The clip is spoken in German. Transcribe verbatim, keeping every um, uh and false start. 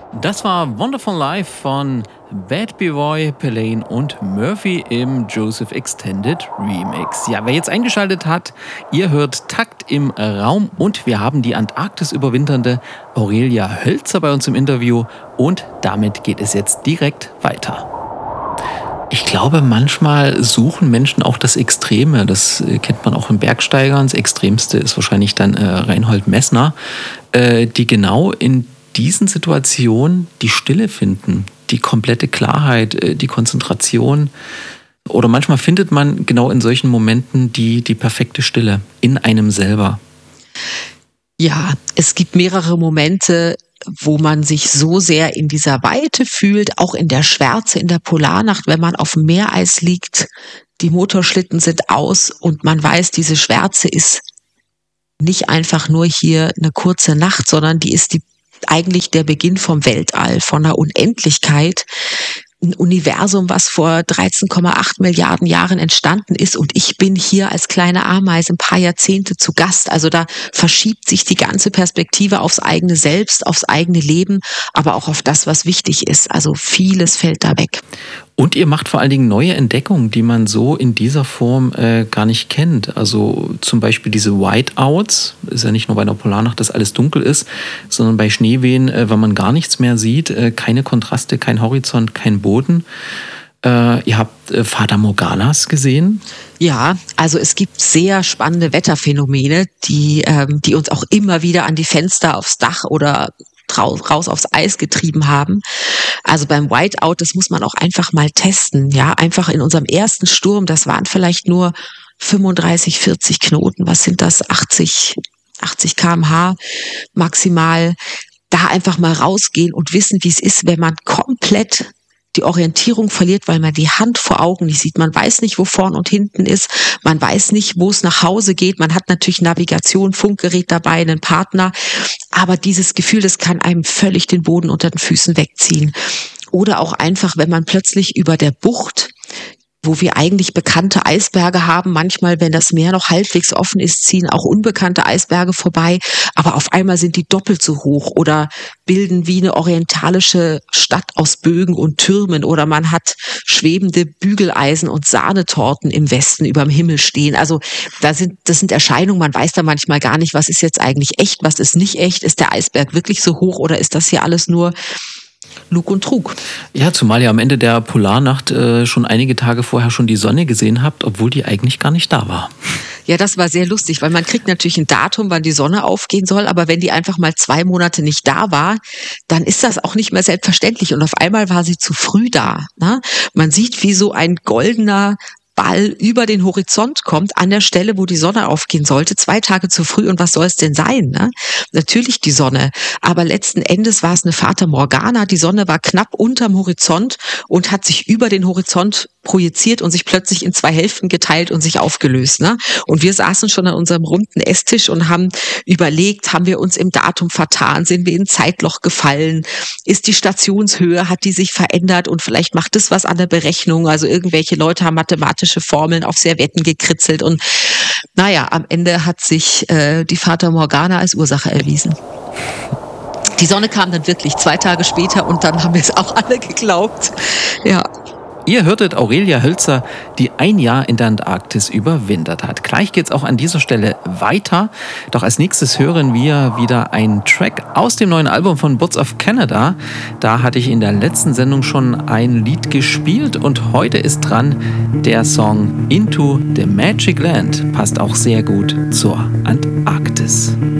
Das war Wonderful Life von Bad Boy, Pelaine und Murphy im Joseph Extended Remix. Ja, wer jetzt eingeschaltet hat, ihr hört Takt im Raum und wir haben die Antarktis überwinternde Aurelia Hölzer bei uns im Interview und damit geht es jetzt direkt weiter. Ich glaube, manchmal suchen Menschen auch das Extreme. Das äh, kennt man auch im Bergsteigern. Das Extremste ist wahrscheinlich dann äh, Reinhold Messner, äh, die genau in diesen Situationen die Stille finden, die komplette Klarheit, äh, die Konzentration. Oder manchmal findet man genau in solchen Momenten die, die perfekte Stille in einem selber. Ja, es gibt mehrere Momente, wo man sich so sehr in dieser Weite fühlt, auch in der Schwärze, in der Polarnacht, wenn man auf dem Meereis liegt, die Motorschlitten sind aus und man weiß, diese Schwärze ist nicht einfach nur hier eine kurze Nacht, sondern die ist die, eigentlich der Beginn vom Weltall, von der Unendlichkeit. Ein Universum, was vor dreizehn Komma acht Milliarden Jahren entstanden ist und ich bin hier als kleine Ameise ein paar Jahrzehnte zu Gast. Also da verschiebt sich die ganze Perspektive aufs eigene Selbst, aufs eigene Leben, aber auch auf das, was wichtig ist. Also vieles fällt da weg. Und ihr macht vor allen Dingen neue Entdeckungen, die man so in dieser Form äh, gar nicht kennt. Also zum Beispiel diese Whiteouts. Ist ja nicht nur bei einer Polarnacht, dass alles dunkel ist, sondern bei Schneewehen, äh, wenn man gar nichts mehr sieht, äh, keine Kontraste, kein Horizont, kein Boden. Äh, ihr habt äh, Fata Morganas gesehen. Ja, also es gibt sehr spannende Wetterphänomene, die, ähm, die uns auch immer wieder an die Fenster, aufs Dach oder raus aufs Eis getrieben haben. Also beim Whiteout, das muss man auch einfach mal testen. Ja, einfach in unserem ersten Sturm, das waren vielleicht nur fünfunddreißig, vierzig Knoten. Was sind das? achtzig, achtzig Kilometer pro Stunde maximal. Da einfach mal rausgehen und wissen, wie es ist, wenn man komplett die Orientierung verliert, weil man die Hand vor Augen nicht sieht. Man weiß nicht, wo vorn und hinten ist. Man weiß nicht, wo es nach Hause geht. Man hat natürlich Navigation, Funkgerät dabei, einen Partner. Aber dieses Gefühl, das kann einem völlig den Boden unter den Füßen wegziehen. Oder auch einfach, wenn man plötzlich über der Bucht, wo wir eigentlich bekannte Eisberge haben, manchmal, wenn das Meer noch halbwegs offen ist, ziehen auch unbekannte Eisberge vorbei, aber auf einmal sind die doppelt so hoch oder bilden wie eine orientalische Stadt aus Bögen und Türmen oder man hat schwebende Bügeleisen und Sahnetorten im Westen überm Himmel stehen. Also da sind, das sind Erscheinungen, man weiß da manchmal gar nicht, was ist jetzt eigentlich echt, was ist nicht echt, ist der Eisberg wirklich so hoch oder ist das hier alles nur Lug und Trug. Ja, zumal ihr am Ende der Polarnacht äh, schon einige Tage vorher schon die Sonne gesehen habt, obwohl die eigentlich gar nicht da war. Ja, das war sehr lustig, weil man kriegt natürlich ein Datum, wann die Sonne aufgehen soll, aber wenn die einfach mal zwei Monate nicht da war, dann ist das auch nicht mehr selbstverständlich und auf einmal war sie zu früh da. Ne? Man sieht, wie so ein goldener Ball über den Horizont kommt, an der Stelle, wo die Sonne aufgehen sollte, zwei Tage zu früh. Und was soll es denn sein? Ne? Natürlich die Sonne. Aber letzten Endes war es eine Fata Morgana. Die Sonne war knapp unterm Horizont und hat sich über den Horizont projiziert und sich plötzlich in zwei Hälften geteilt und sich aufgelöst. Ne? Und wir saßen schon an unserem runden Esstisch und haben überlegt, haben wir uns im Datum vertan? Sind wir in ein Zeitloch gefallen? Ist die Stationshöhe, hat die sich verändert? Und vielleicht macht es was an der Berechnung. Also irgendwelche Leute haben mathematische Formeln auf Servetten gekritzelt und naja, am Ende hat sich äh, die Fata Morgana als Ursache erwiesen. Die Sonne kam dann wirklich zwei Tage später und dann haben wir es auch alle geglaubt. Ja. Ihr hörtet Aurelia Hölzer, die ein Jahr in der Antarktis überwintert hat. Gleich geht's auch an dieser Stelle weiter. Doch als nächstes hören wir wieder einen Track aus dem neuen Album von Birds of Canada. Da hatte ich in der letzten Sendung schon ein Lied gespielt und heute ist dran der Song Into the Magic Land. Passt auch sehr gut zur Antarktis.